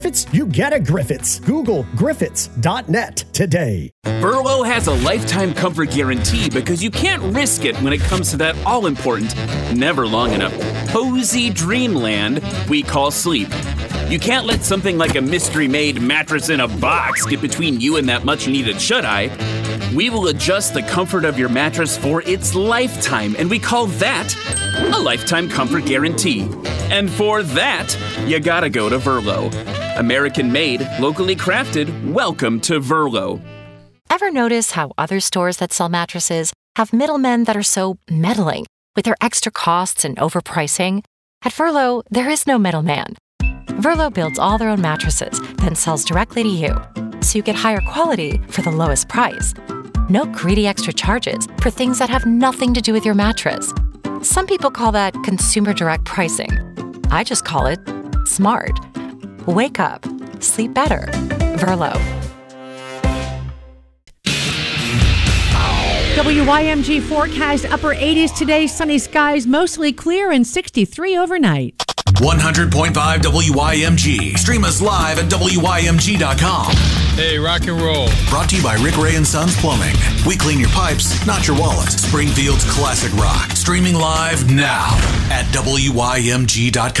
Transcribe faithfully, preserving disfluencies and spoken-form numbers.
Griffiths, you get a Griffiths. Google griffiths dot net today. Verlo has a lifetime comfort guarantee because you can't risk it when it comes to that all-important, never long enough, cozy dreamland we call sleep. You can't let something like a mystery-made mattress in a box get between you and that much-needed shut-eye. We will adjust the comfort of your mattress for its lifetime, and we call that a lifetime comfort guarantee. And for that, you gotta go to Verlo. American-made, locally crafted, welcome to Verlo. Ever notice how other stores that sell mattresses have middlemen that are so meddling with their extra costs and overpricing? At Verlo, there is no middleman. Verlo builds all their own mattresses, then sells directly to you, so you get higher quality for the lowest price. No greedy extra charges for things that have nothing to do with your mattress. Some people call that consumer direct pricing. I just call it smart. Wake up. Sleep better. Verlo. W Y M G forecast, upper eighties today, sunny skies, mostly clear, and sixty-three overnight. one hundred point five W Y M G. Stream us live at W Y M G dot com. Hey, rock and roll. Brought to you by Rick Ray and Sons Plumbing. We clean your pipes, not your wallet. Springfield's classic rock. Streaming live now at W Y M G dot com.